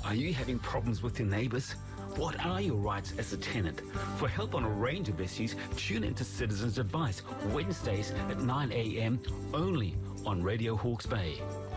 Are you having problems with your neighbours? What are your rights as a tenant? For help on a range of issues, tune into Citizens Advice, Wednesdays at 9 a.m. only on Radio Hawke's Bay.